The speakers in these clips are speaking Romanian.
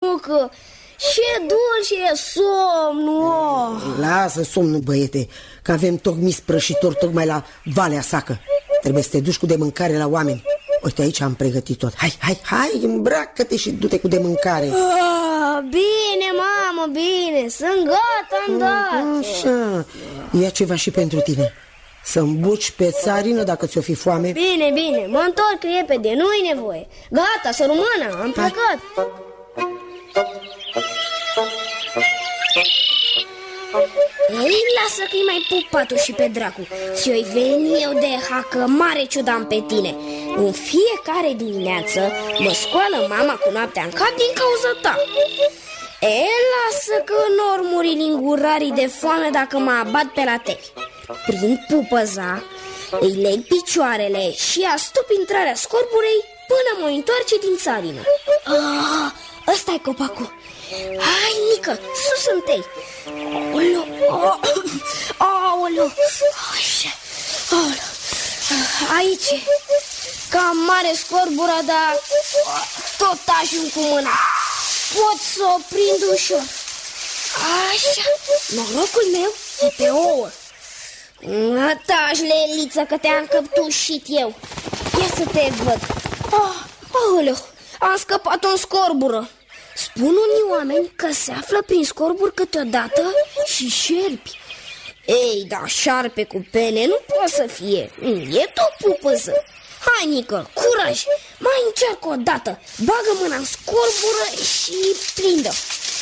mucă! Ce dulce e somnul! Lasă somnul, băiete, că avem tocmai sprășitor tocmai la Valea Sacă. Trebuie să te duci cu de mâncare la oameni. Uite, aici am pregătit tot. Hai, îmbracă-te și du-te cu de mâncare. Bine, mamă, bine, sunt gata îndată. Așa, ia ceva și pentru tine. Să îmbuci pe țarină dacă ți-o fi foame. Bine, mă întorc repede, nu-i nevoie. Gata, să rămână, am plecat. Ei, lasă că-i mai pup patușii pe dracu. Și-o-i veni eu de hacă mare ciudam pe tine. În fiecare dimineață mă scoală mama cu noaptea în cap din cauza ta. Lasă că n-or muri lingurarii de foame dacă mă abat pe la teri. Prind pupăza, îi leg picioarele și astup intrarea scorburei până mă întoarce din țarină. Ăsta-i copacul. Hai, mică, sus întâi. Aoleu, așa, aici. Cam mare scorbura, dar tot ajung cu mâna. Pot să o prind ușor. Așa, norocul meu e pe ouă. Taci, Leliță, că te-am căptușit eu. Ia să te văd. Aoleu, am scăpat în scorbură. Spun unii oameni că se află prin scorburi câteodată și șerpi. Ei, da, șarpe cu pene nu poate să fie. E tot pupăză. Hai, Nică, curaj, mai încearcă o dată. Bagă mâna în scorbură și prindă.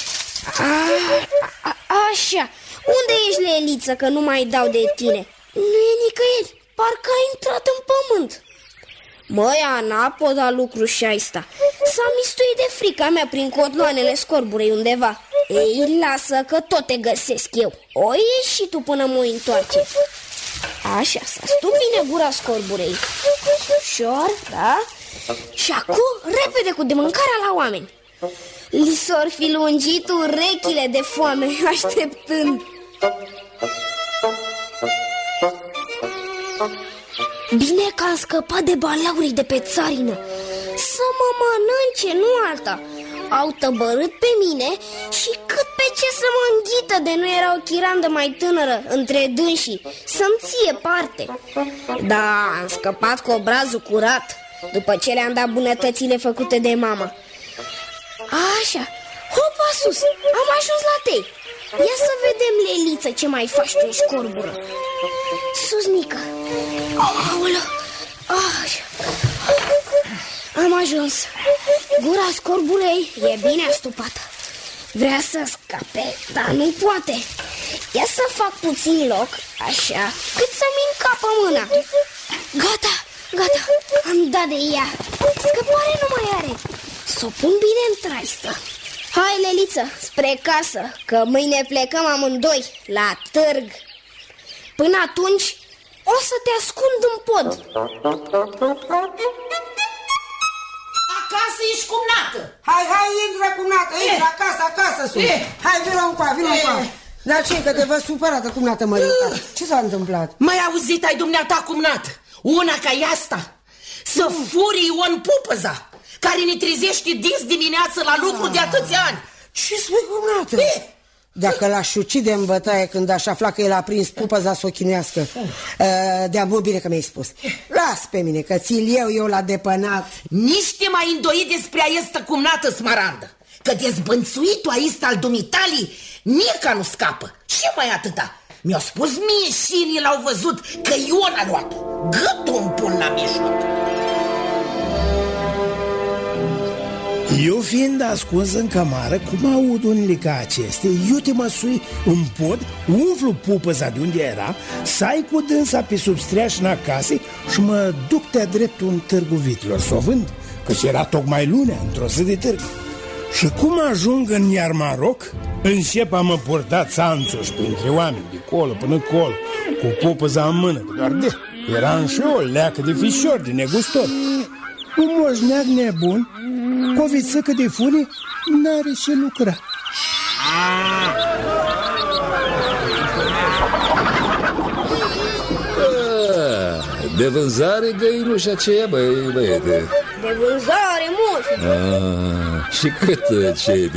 Așa. Unde ești, Leliță, că nu mai dau de tine? Nu e nicăieri, parcă a intrat în pământ. Măi, Ana, pot da lucru și aista. S-a mistuit de frica mea prin cotloanele scorburei undeva. Ei, lasă că tot te găsesc eu. O ieși și tu până mă întoarce. Așa, să stup bine gura scorburei. Ușor, da? Și acum, repede cu de mâncarea la oameni. Li s-or fi lungit urechile de foame, așteptând. Bine că am scăpat de balaurii de pe țarină. Să mă mănânce, nu alta. Au tăbărât pe mine și cât pe ce să mă înghită de nu era o chirandă mai tânără între dânsii să-mi ție parte. Da, am scăpat cu obrazul curat după ce le-am dat bunătățile făcute de mama. Așa, hopa sus, am ajuns la tei. Ia să vedem, Leliță, ce mai faci tu în scorbură. Sus, Nica. Aoleu. Așa. Am ajuns. Gura scorburei e bine astupată. Vrea să scape, dar nu poate. Ia să fac puțin loc, așa, cât să-mi încapă mâna. Gata, am dat de ea. Scăpare nu mai are. S-o pun bine în traistă. Hai, Leliță, spre casă, că mâine plecăm amândoi la târg. Până atunci o să te ascund în pod. Acasă ești cumnată. Hai, intră, cumnată, intră, acasă sunt. Hai, vină încoa. Dar ce, că te văd supărată, cumnată Mărica? Ce s-a întâmplat? Mai auzit ai dumneata, cumnată? Una ca e asta, să furii Ion Pupăza, care ne trezește dis dimineață la lucru de atâția ani. Ce spui, cumnată? Dacă l-aș ucide în bătaie când aș afla că el a prins Pupăza să o chinuiască. De-a bine că mi-ai spus. Las pe mine, că ți-l eu la depănat. Nici te mai îndoi despre aista, cumnată Smarandă, că dezbănțuitul aista al dumitalii nica nu scapă. Ce mai atâta? Mi-au spus mie și l-au văzut că Ion a luat-o. Gâtul îmi pun la mijloc. Eu fiind ascuns în cămară, cum aud unele ca acestea, eu te măsui în pod, umflu Pupăza de unde era, sai cu dânsa pe sub streașina casei și mă duc de-a dreptul în târgul vitilor să o vând, căci era tocmai lunea, într-o zi de târg. Și cum ajung în Iarmaroc, încep a mă purta țanțoși printre oameni, de colo până colo, cu Pupăza în mână, doar de era și o leacă de fișor, de negustor. Un moșneag nebun, cu o vițăcă de fune, n-are ce lucra. De vânzare găinușa aceea, băiete? De vânzare, moș. Și cât ce